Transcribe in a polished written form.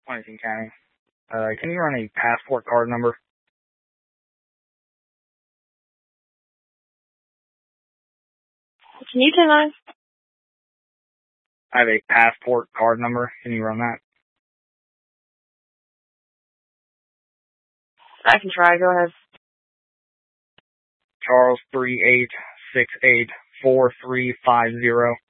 Huntington County. Can you run a passport card number? Can you turn on? I have a passport card number. Can you run that? I can try. Go ahead. Charles 38684350.